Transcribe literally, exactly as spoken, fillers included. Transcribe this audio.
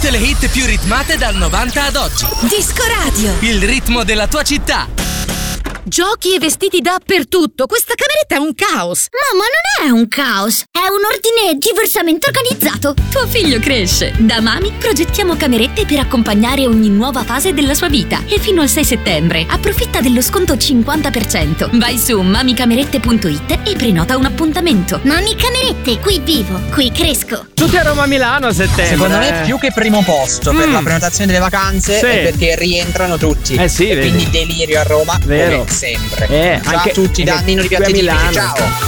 Tutte le hit più ritmate dal novanta ad oggi. Disco Radio. Il ritmo della tua città. Giochi e vestiti dappertutto. Questa cameretta è un caos. Mamma, non è un caos, è un ordine diversamente organizzato. Tuo figlio cresce. Da Mami progettiamo camerette per accompagnare ogni nuova fase della sua vita. E fino al sei settembre approfitta dello sconto cinquanta per cento. Vai su mamicamerette punto it e prenota un appuntamento. Mami Camerette, qui vivo, qui cresco. Tutti a Roma Milano a settembre. Secondo me più che primo posto per Mm. la prenotazione delle vacanze Sì. è perché rientrano tutti. Eh sì, e vedi. quindi delirio a Roma Vero. come sempre. Eh, Ciao anche- a tutti da anche Nino di qui a Piatte Tipiche, Milano. ciao.